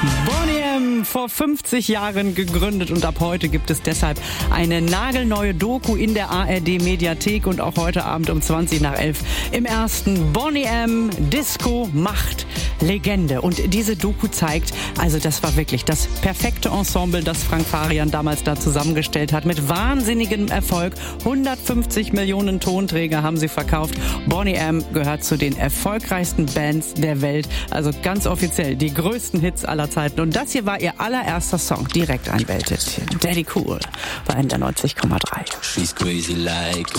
Boney M, vor 50 Jahren gegründet und ab heute gibt es deshalb eine nagelneue Doku in der ARD-Mediathek und auch heute Abend um 20 nach 11 im ersten Boney M Disco macht Legende. Und diese Doku zeigt, also das war wirklich das perfekte Ensemble, das Frank Farian damals da zusammengestellt hat, mit wahnsinnigem Erfolg. 150 Millionen Tonträger haben sie verkauft. Boney M gehört zu den erfolgreichsten Bands der Welt, also ganz offiziell die größten Hits aller Zeiten. Und das hier war ihr allererster Song, direkt ein Welthit. Daddy Cool bei NDR 90,3. She's crazy like